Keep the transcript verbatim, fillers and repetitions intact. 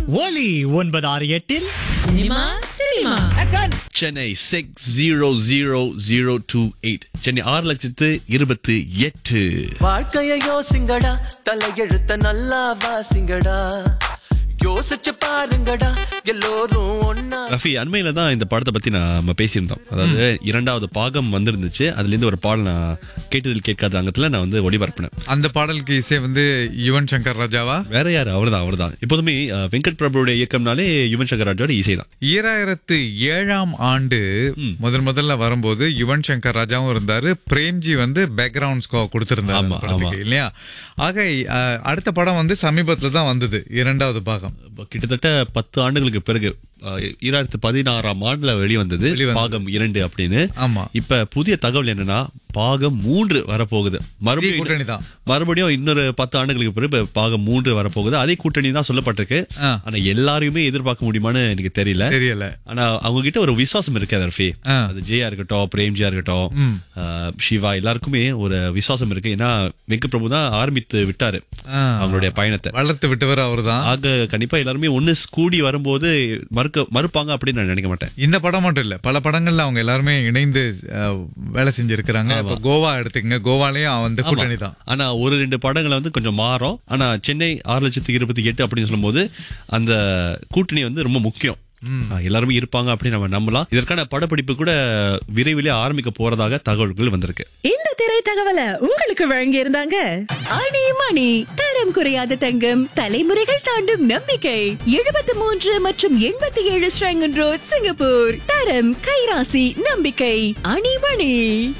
ஒலி ஒன்பது ஆறு எட்டில் cinema cinema Chennai six zero zero zero two eight Chennai ஆறு லட்சத்து இருபத்தி எட்டு. வாழ்க்கைய யோசிங்கடா, தலையெழுத்த நல்லா வாசிங்கடா, யோசிச்சு பாருங்கடா எல்லோரும் ஒன்னா. ரஃபி, அண்மையில தான் இந்த படத்தை பத்தி நம்ம பேசியிருந்தோம். அதாவது இரண்டாவது பாகம் வந்திருந்துச்சு. அதுல இருந்து ஒரு பாடல் நான் கேட்டதில் கேட்காத அங்கத்துல நான் வந்து ஒளிபரப்பினேன். அந்த பாடலுக்கு இசை வந்து யுவன் சங்கர் ராஜாவா? வேற யாரு? அவர்தான் அவர்தான் எப்போதுமே அஹ், வெங்கட் பிரபுடைய இயக்கம்னாலே யுவன் சங்கர் ராஜாவோட இசை தான். ஈராயிரத்து ஏழாம் ஆண்டு முதல் முதல்ல வரும்போது யுவன் சங்கர் ராஜாவும் இருந்தாரு, பிரேம்ஜி வந்து பேக்ரவுண்ட் ஸ்கோர் கொடுத்திருந்தாரு ஆமா, அந்த படத்துக்கு, ஆமா. இல்லையா? ஆக அஹ், அடுத்த படம் வந்து சமீபத்துல தான் வந்தது, இரண்டாவது பாகம். கிட்டத்தட்ட பத்து ஆண்டுகளுக்கு பிறகு ஈராயிரத்து பதினாறாம் ஆண்டுல வெளிவந்தது வெளிவந்தது. பாகம் இரண்டு அப்படின்னு. ஆமா. இப்ப புதிய தகவல் என்னன்னா பாகம் மூன்று வரப்போகுது. இதே மறுபடியும் கூட்டணி தான். மறுபடியும் இன்னொரு பத்து ஆண்டுகளுக்கு பிறகு இப்ப பாகம் மூன்று வரப்போகுது. அதே கூட்டணி தான் சொல்லப்பட்டிருக்கு. ஆ. ஆனா எல்லாரையுமே எதிர்பார்க்க முடியுமான்னு எனக்கு தெரியல. தெரியல. ஆனா அவங்க கிட்ட ஒரு விசுவாசம் இருக்கு ரஃபி. ஆ. அது ஜெயா இருக்கட்டும், பிரேம்ஜியா இருக்கட்டும், ஆ, சிவா, எல்லாருக்குமே ஒரு விசுவாசம் இருக்கு. ஏன்னா வெங்கட் பிரபு தான் ஆரம்பித்து விட்டாரு ஆ. அவங்களுடைய பயணத்தை. வளர்த்து விட்டவர் அவர்தான். ஆக கண்டிப்பா எல்லாருமே ஒண்ணு கூடி வரும்போது மறுக்க மறுப்பாங்க அப்படின்னு நான் நினைக்க மாட்டேன். இந்த படம் மட்டும் இல்ல, பல படங்கள்ல அவங்க எல்லாருமே இணைந்து அஹ், வேலை செஞ்சிருக்கிறாங்க. இப்ப கோவா எடுத்துக்கங்க, கோவாலயும் அந்த கூட்டணி தான். ஆனா ஒரு ரெண்டு படங்களை வந்து கொஞ்சம் மாறும். ஆனா சென்னை ஆறு லட்சத்துக்கு இருபத்தி எட்டு அப்படின்னு சொல்லும் போது அந்த கூட்டணி வந்து ரொம்ப முக்கியம். ஆ, எல்லாருமே இருப்பாங்க அப்படின்னு நம்ம நம்பலாம். இதற்கான படப்பிடிப்பு கூட விரைவிலே ஆரம்பிக்க போறதாக தகவல்கள் வந்திருக்கு. இந்த திரை தகவலை உங்களுக்கு வழங்கி இருந்தாங்க அணி மணி, தரம் குறையாத தங்கம், தலைமுறைகள் தாண்டும் நம்பிக்கை. எழுபத்தி மூன்று மற்றும் எண்பத்தி ஏழு ஸ்ரங்கன் ரோட், சிங்கப்பூர். தரம், கைராசி, நம்பிக்கை. அணி மணி.